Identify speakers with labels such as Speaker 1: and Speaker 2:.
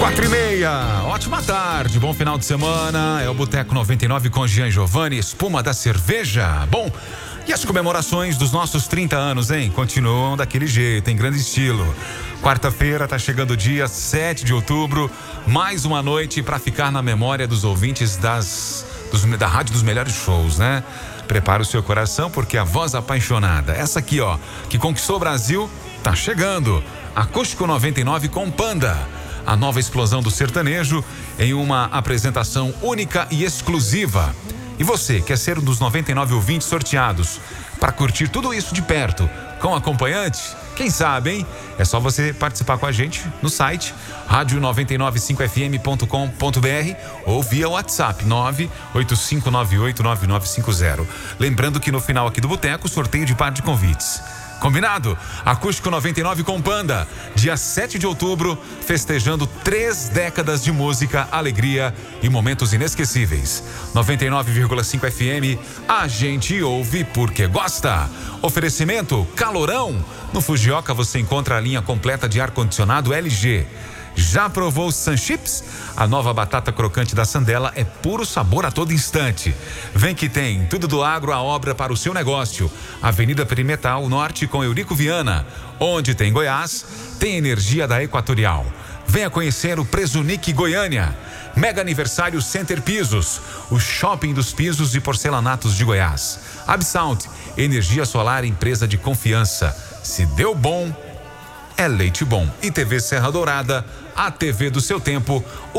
Speaker 1: 4h30, ótima tarde, bom final de semana. É o Boteco 99 com Jean Giovanni, espuma da cerveja. Bom, e as comemorações dos nossos 30 anos, hein? Continuam daquele jeito, em grande estilo. Quarta-feira, tá chegando o dia 7 de outubro. Mais uma noite para ficar na memória dos ouvintes da Rádio dos Melhores Shows, né? Prepara o seu coração, porque a voz apaixonada, essa aqui, ó, que conquistou o Brasil, tá chegando. Acústico 99 com Panda. A nova explosão do sertanejo em uma apresentação única e exclusiva. E você quer ser um dos 99 ouvintes sorteados para curtir tudo isso de perto com acompanhante? Quem sabe, hein? É só você participar com a gente no site radio995fm.com.br ou via WhatsApp 985989950. Lembrando que no final aqui do Boteco, sorteio de par de convites. Combinado? Acústico 99 com Panda, dia 7 de outubro, festejando 3 décadas de música, alegria e momentos inesquecíveis. 99,5 FM, a gente ouve porque gosta. Oferecimento Calorão. No Fujioka você encontra a linha completa de ar-condicionado LG. Já provou Sun Chips? A nova batata crocante da Sandela é puro sabor a todo instante. Vem que tem tudo do agro, a obra para o seu negócio. Avenida Perimetral Norte com Eurico Viana. Onde tem Goiás, tem energia da Equatorial. Venha conhecer o Presunic Goiânia. Mega aniversário Center Pisos, o shopping dos pisos e porcelanatos de Goiás. Absound, energia solar, empresa de confiança. Se deu bom, é leite bom. E TV Serra Dourada, a TV do seu tempo.